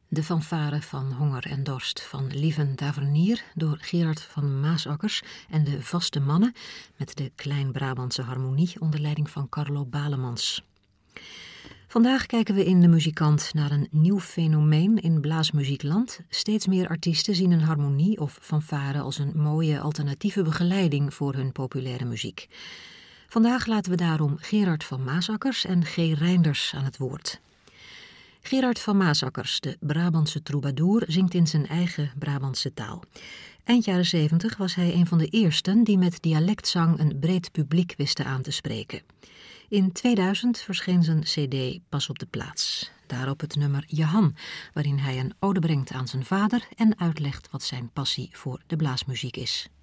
De fanfare van Honger en Dorst van Lieven Tavernier door Gerard van Maasakkers en de Vaste Mannen met de Klein-Brabantse harmonie onder leiding van Carlo Balemans. Vandaag kijken we in De Muzikant naar een nieuw fenomeen in blaasmuziekland. Steeds meer artiesten zien een harmonie of fanfare als een mooie alternatieve begeleiding voor hun populaire muziek. Vandaag laten we daarom Gerard van Maasakkers en G. Reinders aan het woord. Gerard van Maasakkers, de Brabantse troubadour, zingt in zijn eigen Brabantse taal. Eind jaren 70 was hij een van de eersten die met dialectzang een breed publiek wisten aan te spreken. In 2000 verscheen zijn cd Pas op de plaats. Daarop het nummer Jehan, waarin hij een ode brengt aan zijn vader en uitlegt wat zijn passie voor de blaasmuziek is.